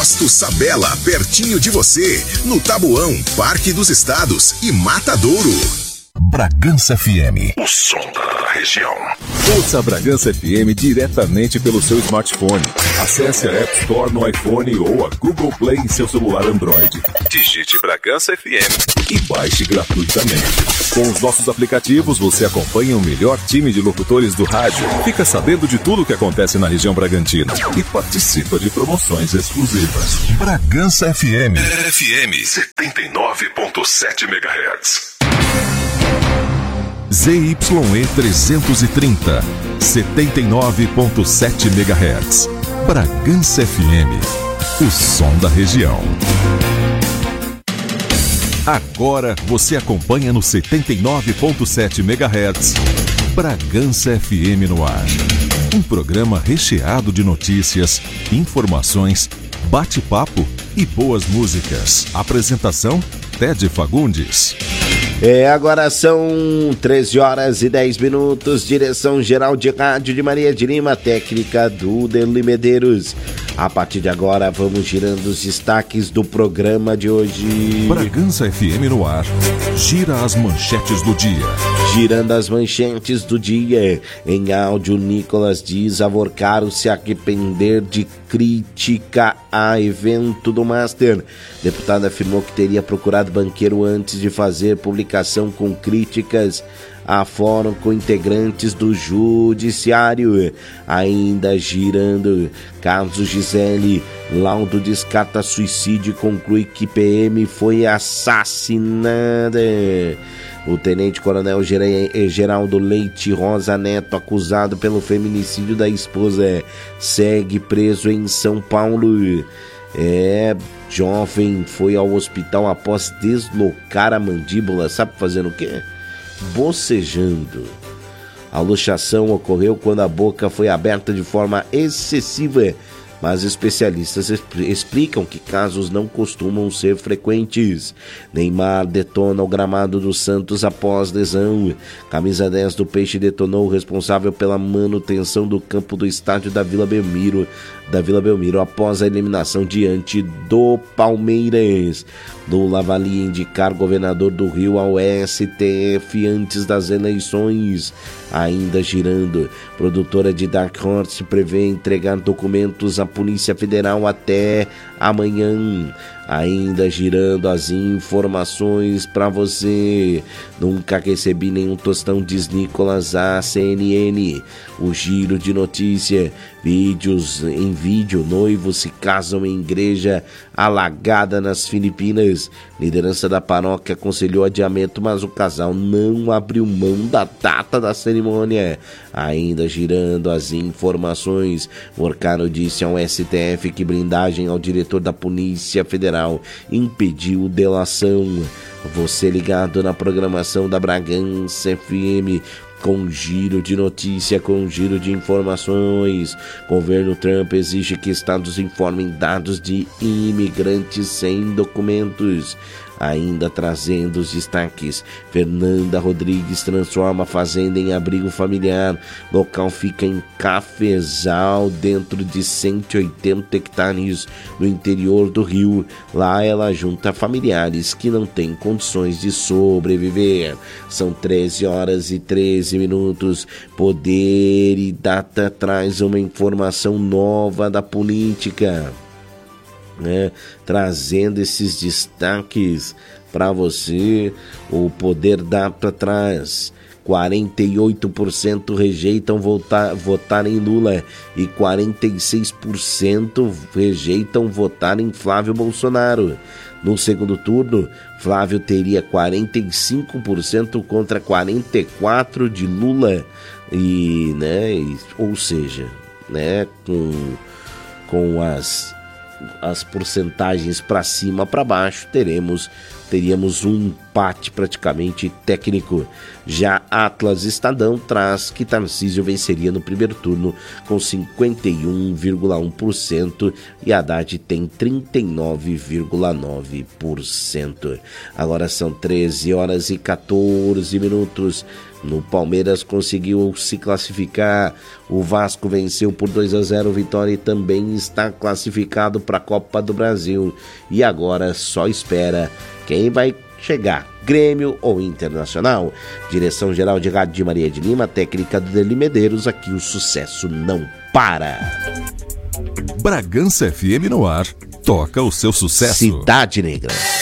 Posto Sabela, pertinho de você, no Tabuão, Parque dos Estados e Matadouro. Bragança FM, o som da região. Ouça a Bragança FM diretamente pelo seu smartphone. Acesse a App Store no iPhone ou a Google Play em seu celular Android. Digite Bragança FM e baixe gratuitamente. Com os nossos aplicativos, você acompanha o melhor time de locutores do rádio, fica sabendo de tudo o que acontece na região Bragantina e participa de promoções exclusivas. Bragança FM. FM 79.7 MHz. ZYE 330, 79.7 MHz. Bragança FM, o som da região. Agora você acompanha no 79.7 MHz. Bragança FM no ar. Um programa recheado de notícias, informações, bate-papo e boas músicas. Apresentação, Ted Fagundes. Agora são 13 horas e 10 minutos, direção geral de rádio de Maria de Lima, técnica do Deli Medeiros. A partir de agora vamos girando os destaques do programa de hoje. Bragança FM no ar, gira as manchetes do dia. Girando as manchetes do dia, em áudio Nicolas diz Avorcaro se arrepender de crítica a evento do Master. Deputado afirmou que teria procurado banqueiro antes de fazer publicação com críticas a fórum com integrantes do Judiciário. Ainda girando, caso Gisele, laudo descarta suicídio e conclui que PM foi assassinada. O tenente-coronel Geraldo Leite Rosa Neto, acusado pelo feminicídio da esposa, segue preso em São Paulo. Jovem foi ao hospital após deslocar a mandíbula. Sabe fazendo o quê? Bocejando. A luxação ocorreu quando a boca foi aberta de forma excessiva, mas especialistas explicam que casos não costumam ser frequentes. Neymar detona o gramado do Santos após lesão. Camisa 10 do Peixe detonou o responsável pela manutenção do campo do estádio da Vila Belmiro após a eliminação diante do Palmeiras. Lula avalia indicar governador do Rio ao STF antes das eleições. Ainda girando, produtora de Dark Horse prevê entregar documentos à Polícia Federal até amanhã. Ainda girando as informações para você. Nunca recebi nenhum tostão, diz Nicolas à CNN. O giro de notícia. Em vídeo, noivos se casam em igreja alagada nas Filipinas. Liderança da paróquia aconselhou adiamento, mas o casal não abriu mão da data da cerimônia. Ainda girando as informações. Morcaro disse ao STF que blindagem ao diretor da Polícia Federal impediu delação. Você ligado na programação da Bragança FM, com giro de notícia, com giro de informações. Governo Trump exige que estados informem dados de imigrantes sem documentos. Ainda trazendo os destaques, Fernanda Rodrigues transforma fazenda em abrigo familiar. Local fica em Cafezal, dentro de 180 hectares no interior do Rio. Lá ela junta familiares que não têm condições de sobreviver. São 13 horas e 13 minutos. Poder e Data traz uma informação nova da política, trazendo esses destaques para você. O Poder Data traz 48% rejeitam votar em Lula e 46% rejeitam votar em Flávio Bolsonaro. No segundo turno, Flávio teria 45% contra 44% de Lula ou seja, com as porcentagens para cima, para baixo, teríamos um empate praticamente técnico. Já Atlas Estadão traz que Tarcísio venceria no primeiro turno com 51,1% e Haddad tem 39,9%. Agora são 13 horas e 14 minutos. No Palmeiras conseguiu se classificar, o Vasco venceu por 2-0 Vitória e também está classificado para a Copa do Brasil. E agora só espera quem vai chegar, Grêmio ou Internacional. Direção-geral de rádio de Maria de Lima, técnica do Deli Medeiros, aqui o sucesso não para. Bragança FM no ar, toca o seu sucesso. Cidade Negra.